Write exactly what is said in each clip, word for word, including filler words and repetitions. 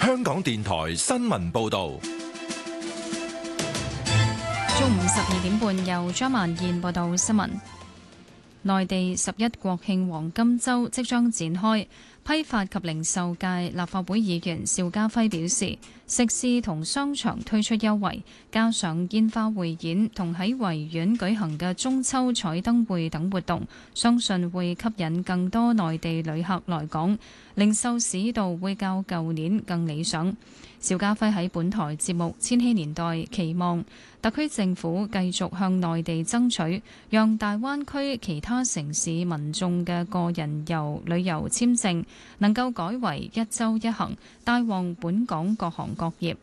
香港電台新聞報道。 中午十二點半，由張萬燕報道新聞。內地十一國慶黃金週即將展開，批發及零售界立法會議員邵家輝表示，食肆同商場推出優惠，加上煙花匯演同喺維園舉行嘅中秋彩燈會等活動，相信會吸引更多內地旅客來港，零售市道會較舊年更理想。邵家輝喺本台節目《千禧年代》期望特區政府繼續向內地爭取，讓大灣區其他城市民眾嘅個人遊旅遊簽證能夠改為一周一行，帶旺本港各行各業。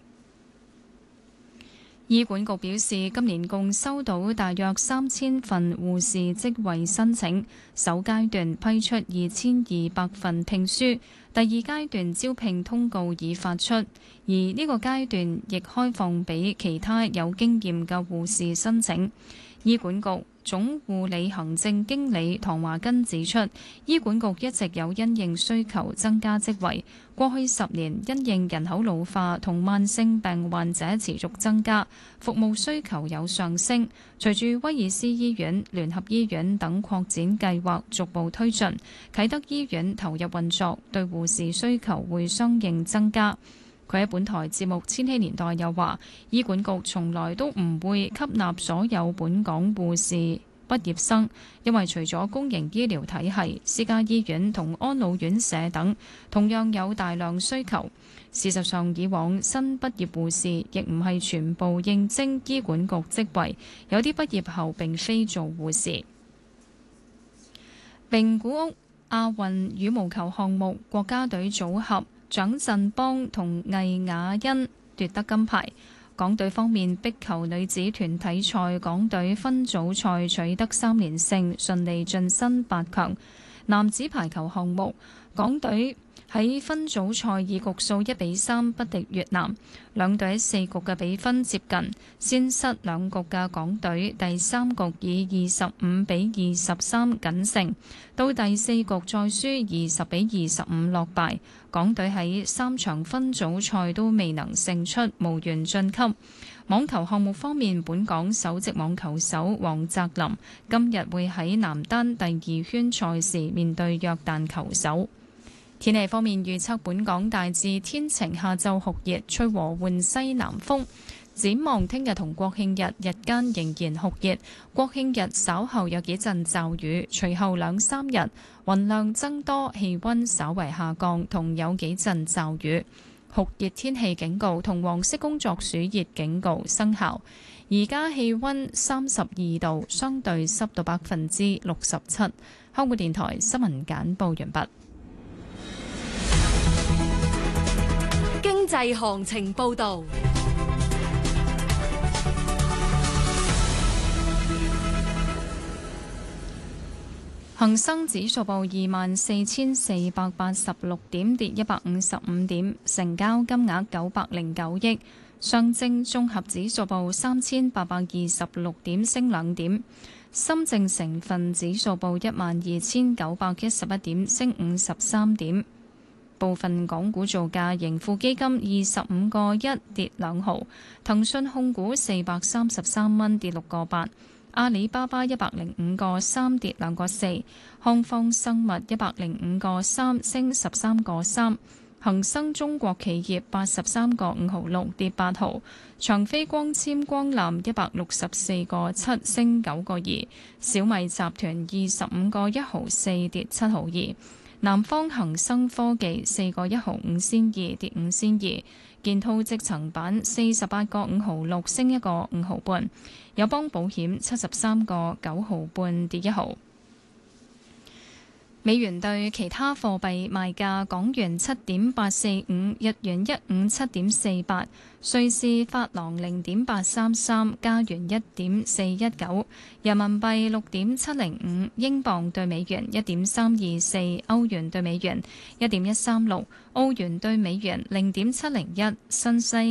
醫管局表示，今年共收到大約三千份護士職位申請，首階段批出二千二百份聘書，第二階段招聘通告已發出，而呢個階段亦開放俾其他有經驗嘅護士申請。醫管局總護理行政經理唐華根指出，醫管局一直有因應需求增加職位，過去十年因應人口老化同慢性病患者持續增加，服務需求有上升。隨住威爾斯醫院、聯合醫院等擴展計劃逐步推進，啟德醫院投入運作，對護士需求會相應增加。佢喺本台節目《千禧年代》又話，醫管局從來都唔會吸納所有本港護士畢業生，因為除咗公營醫療體系，私家醫院同安老院舍等同樣有大量需求。事實上，以往新畢業護士亦唔係全部應徵醫管局職位，有啲畢業後並非做護士。名古屋亞運羽毛球項目國家隊組合蔣振邦同魏雅欣奪得金牌。港隊方面，壁球女子團體賽，港隊分組賽取得三連勝，順利晉身八強。男子排球項目，港隊喺分組賽以局數一比三不敵越南，兩隊喺四局嘅比分接近，先失兩局嘅港隊第三局以二十五比二十三僅勝，到第四局再輸二十比二十五落敗。港隊喺三場分組賽都未能勝出，無緣晉級。網球項目方面，本港首席網球手黃澤林今日會喺男單第二圈賽事面對約旦球手。天氣方面預測，本港大致天晴，下晝酷熱，吹和緩西南風。展望聽日同國慶日日間仍然酷熱，國慶日稍後有幾陣驟雨，隨後兩三日雲量增多，氣溫稍為下降，同有幾陣驟雨。酷熱天氣警告同黃色工作暑熱警告生效。而家氣溫三十二度，相對濕度百分之六十七。香港電台新聞簡報完畢。 經濟行情報道。 恒生指數報二萬四千四百八十六點，跌一百五十五點，成交金額九百零九億。上證綜合指數報三千八百二十六點，升兩點。深證成分指數報一萬二千九百一十一點，升五十三點。部分港股造價，盈富基金二十五個一跌兩毫，騰訊控股四百三十三蚊跌六個八。阿里巴巴一百零五個三跌兩個四，康方生物一百零五個三升十三個三，恒生中國企業八十三個五毫六跌八毫，長飛光纖光纜一百六十四個七升九個二，小米集團二十五個一毫四跌七毫二，南方恒生科技四個一毫五仙二跌五仙二。建滔積層板四十八個五毫六升一個五毫半，友邦保險七十三個九毫半跌一毫。美元對其他貨幣賣價：港元七點八四五，日元一五七點四八，瑞士法郎零點八三三，加元一點四一九，人民幣六點七零五，英鎊對美元一點三二四，歐元對美元一點一三六，澳元對美元零點七零一，新西